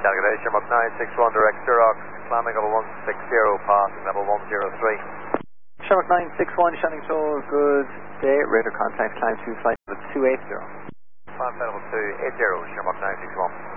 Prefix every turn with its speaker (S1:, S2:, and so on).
S1: Good day, Shamrock 961 direct Durox, climbing level 160, passing level 103.
S2: Shamrock 961, Shannon Shoal, good day, radar contact, climb to flight level 280.
S1: Climb level 280, Shamrock 961.